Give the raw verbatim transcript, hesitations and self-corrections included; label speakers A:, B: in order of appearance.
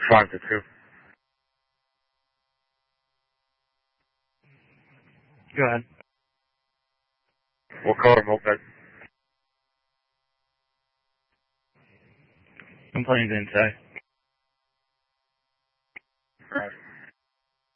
A: Five to two.
B: Go ahead.
A: What color moped?
B: Complaints didn't say.